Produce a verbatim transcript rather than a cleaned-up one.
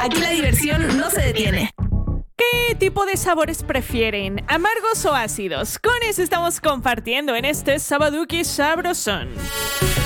Aquí la diversión no se detiene. ¿Qué tipo de sabores prefieren? ¿Amargos o ácidos? Con eso estamos compartiendo en este Sabaduki Sabrosón.